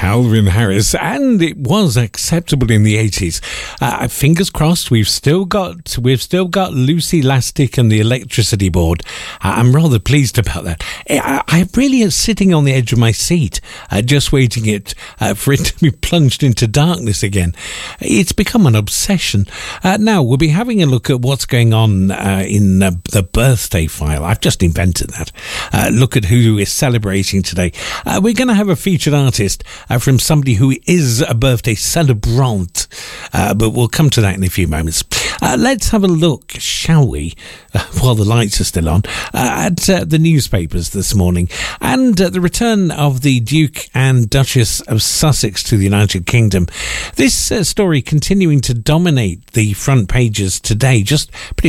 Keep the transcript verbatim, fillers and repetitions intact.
Calvin Harris, and it was acceptable in the eighties. Uh, fingers crossed, we've still got we've still got Lucy Lastic and the Electricity Board. Uh, I'm rather pleased about that. I, I really am sitting on the edge of my seat, uh, just waiting it uh, for it to be plunged into darkness again. It's become an obsession. Uh, now we'll be having a look at what's going on uh, in uh, the birthday file. I've just invented that. Uh, look at who is celebrating today. Uh, we're going to have a featured artist uh, from somebody who is a birthday celebrant, uh, but we'll come to that in a few moments. Uh, let's have a look, shall we, uh, while the lights are still on, uh, at uh, the newspapers this morning, and uh, the return of the Duke and Duchess of Sussex to the United Kingdom. This uh, story continuing to dominate the front pages today, just pretty